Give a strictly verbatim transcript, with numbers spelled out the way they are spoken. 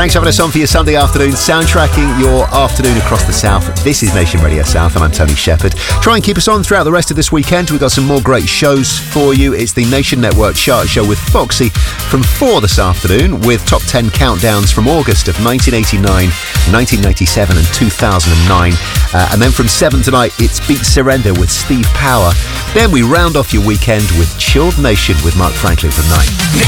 Thanks for having us on for your Sunday afternoon, soundtracking your afternoon across the South. This is Nation Radio South, and I'm Tony Shepherd. Try and keep us on throughout the rest of this weekend. We've got some more great shows for you. It's the Nation Network Chart Show with Foxy from four this afternoon, with top ten countdowns from August of nineteen eighty-nine, nineteen ninety-seven and two thousand nine. Uh, and then from seven tonight, it's Beat Surrender with Steve Power. Then we round off your weekend with Chilled Nation with Mark Franklin from nine.